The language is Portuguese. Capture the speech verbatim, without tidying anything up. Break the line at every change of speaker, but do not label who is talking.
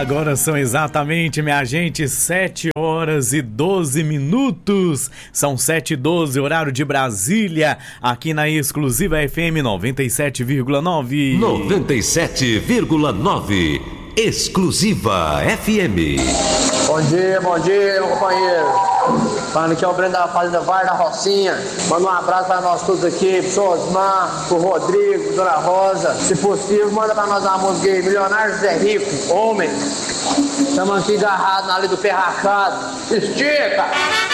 Agora são exatamente, minha gente, sete horas e doze minutos. São sete e doze, horário de Brasília, aqui na Exclusiva F M noventa e sete vírgula nove.
noventa e sete vírgula nove. Exclusiva F M.
Bom dia, bom dia, meu companheiro. Falando que é o Breno da Fazenda Var da Rocinha. Manda um abraço para nós todos aqui, pro Osmar, pro Rodrigo, pro Dona Rosa. Se possível, manda para nós a música aí, Milionário Zé Rico, homem. Estamos aqui agarrados na lei do Ferrachado. Estica!